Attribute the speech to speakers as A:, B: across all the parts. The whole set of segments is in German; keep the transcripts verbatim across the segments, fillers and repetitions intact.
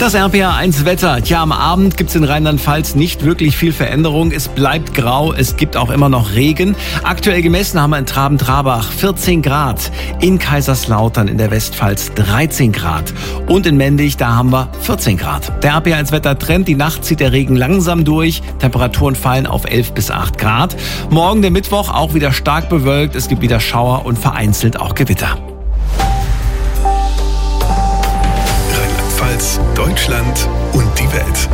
A: Das R P R eins Wetter. Tja, am Abend gibt es in Rheinland-Pfalz nicht wirklich viel Veränderung. Es bleibt grau, es gibt auch immer noch Regen. Aktuell gemessen haben wir in Traben-Trabach vierzehn Grad, in Kaiserslautern in der Westpfalz dreizehn Grad und in Mendig, da haben wir vierzehn Grad. Der R P R eins Wettertrend, die Nacht zieht der Regen langsam durch, Temperaturen fallen auf elf bis acht Grad. Morgen, der Mittwoch, auch wieder stark bewölkt, es gibt wieder Schauer und vereinzelt auch Gewitter.
B: Deutschland und die Welt.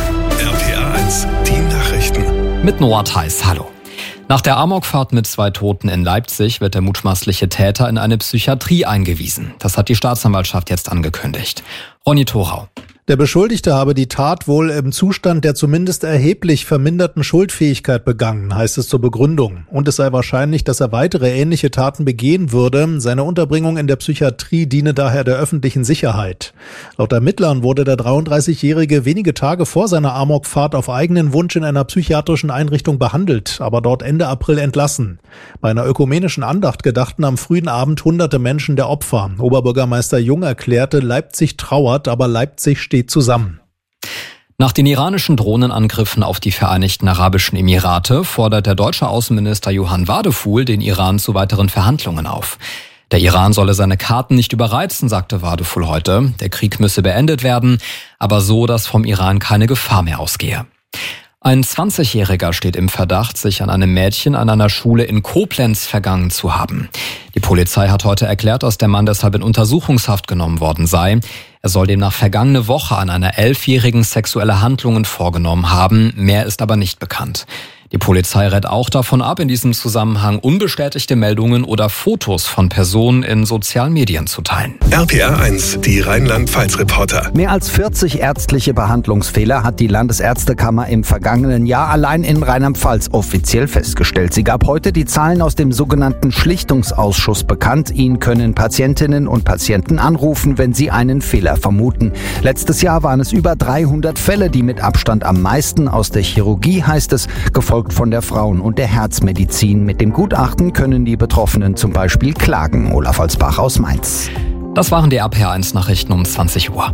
B: R P R eins, die Nachrichten.
C: Mit Noah Theis, hallo. Nach der Amokfahrt mit zwei Toten in Leipzig wird der mutmaßliche Täter in eine Psychiatrie eingewiesen. Das hat die Staatsanwaltschaft jetzt angekündigt. Ronny Thorau.
D: Der Beschuldigte habe die Tat wohl im Zustand der zumindest erheblich verminderten Schuldfähigkeit begangen, heißt es zur Begründung. Und es sei wahrscheinlich, dass er weitere ähnliche Taten begehen würde. Seine Unterbringung in der Psychiatrie diene daher der öffentlichen Sicherheit. Laut Ermittlern wurde der dreiunddreißigjährige wenige Tage vor seiner Amokfahrt auf eigenen Wunsch in einer psychiatrischen Einrichtung behandelt, aber dort Ende April entlassen. Bei einer ökumenischen Andacht gedachten am frühen Abend hunderte Menschen der Opfer. Oberbürgermeister Jung erklärte, Leipzig trauert, aber Leipzig steht zusammen.
C: Nach den iranischen Drohnenangriffen auf die Vereinigten Arabischen Emirate fordert der deutsche Außenminister Johann Wadefuhl den Iran zu weiteren Verhandlungen auf. Der Iran solle seine Karten nicht überreizen, sagte Wadefuhl heute. Der Krieg müsse beendet werden, aber so, dass vom Iran keine Gefahr mehr ausgehe. Ein zwanzigjähriger steht im Verdacht, sich an einem Mädchen an einer Schule in Koblenz vergangen zu haben. Die Polizei hat heute erklärt, dass der Mann deshalb in Untersuchungshaft genommen worden sei. Er soll demnach vergangene Woche an einer Elfjährigen sexuelle Handlungen vorgenommen haben. Mehr ist aber nicht bekannt. Die Polizei rät auch davon ab, in diesem Zusammenhang unbestätigte Meldungen oder Fotos von Personen in sozialen Medien zu teilen.
B: R P R eins, die Rheinland-Pfalz-Reporter.
E: Mehr als vierzig ärztliche Behandlungsfehler hat die Landesärztekammer im vergangenen Jahr allein in Rheinland-Pfalz offiziell festgestellt. Sie gab heute die Zahlen aus dem sogenannten Schlichtungsausschuss bekannt. Ihn können Patientinnen und Patienten anrufen, wenn sie einen Fehler vermuten. Letztes Jahr waren es über dreihundert Fälle, die mit Abstand am meisten aus der Chirurgie, heißt es, gefolgt von der Frauen- und der Herzmedizin. Mit dem Gutachten können die Betroffenen zum Beispiel klagen. Olaf Alsbach aus Mainz.
C: Das waren die R P R eins Nachrichten um zwanzig Uhr.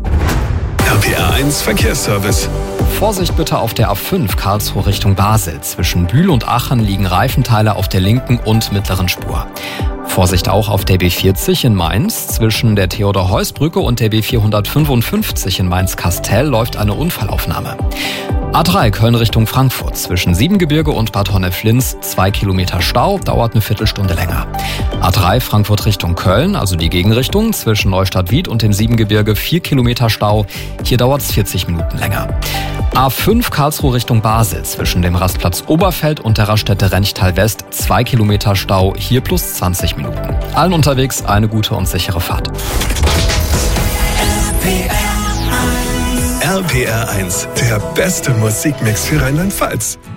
B: R P R eins Verkehrsservice.
C: Vorsicht bitte auf der A fünf Karlsruhe Richtung Basel. Zwischen Bühl und Aachen liegen Reifenteile auf der linken und mittleren Spur. Vorsicht auch auf der B vierzig in Mainz. Zwischen der Theodor-Heuss-Brücke und der B vierhundertfünfundfünfzig in Mainz-Kastel läuft eine Unfallaufnahme. A drei Köln Richtung Frankfurt. Zwischen Siebengebirge und Bad Honnef-Linz zwei Kilometer Stau, dauert eine Viertelstunde länger. A drei Frankfurt Richtung Köln, also die Gegenrichtung. Zwischen Neustadt-Wied und dem Siebengebirge vier Kilometer Stau. Hier dauert es vierzig Minuten länger. A fünf Karlsruhe Richtung Basel. Zwischen dem Rastplatz Oberfeld und der Raststätte Renchtal West zwei Kilometer Stau. Hier plus zwanzig Minuten. Allen unterwegs eine gute und sichere Fahrt.
B: R P R eins, der beste Musikmix für Rheinland-Pfalz.